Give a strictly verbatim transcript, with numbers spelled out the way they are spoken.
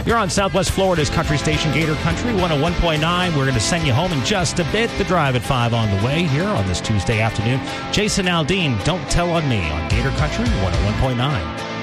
You're on Southwest Florida's country station, Gator Country, one oh one point nine. We're going to send you home in just a bit. The Drive at five on the way here on this Tuesday afternoon. Jason Aldean, Don't Tell on Me on Gator Country, one oh one point nine.